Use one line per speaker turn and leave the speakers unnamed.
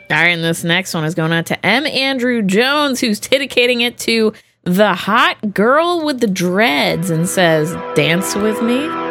All right, and this next one is going out to M. Andrew Jones, who's dedicating it to the hot girl with the dreads and says, "Dance with me."